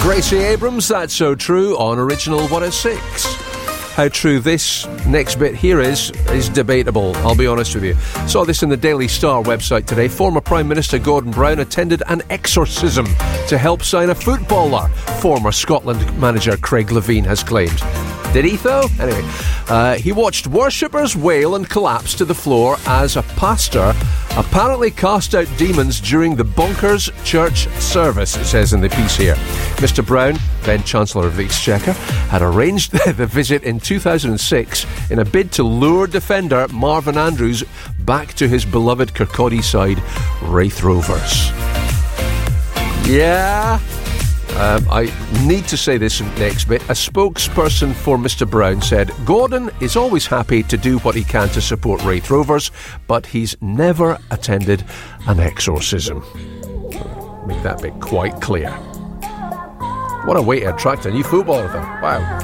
Gracie Abrams, That's So True, on Original 106. How true this next bit here is debatable, I'll be honest with you. Saw this in the Daily Star website today. Former Prime Minister Gordon Brown attended an exorcism to help sign a footballer, former Scotland manager Craig Levein has claimed. Did he, though? Anyway, he watched worshippers wail and collapse to the floor as a pastor apparently cast out demons during the bonkers church service, it says in the piece here. Mr. Brown, then Chancellor of the Exchequer, had arranged the visit in 2006 in a bid to lure defender Marvin Andrews back to his beloved Kirkcaldy side, Raith Rovers. Yeah... I need to say this next bit. A spokesperson for Mr. Brown said, Gordon is always happy to do what he can to support Raith Rovers, but he's never attended an exorcism. Make that bit quite clear. What a way to attract a new footballer, though. Wow.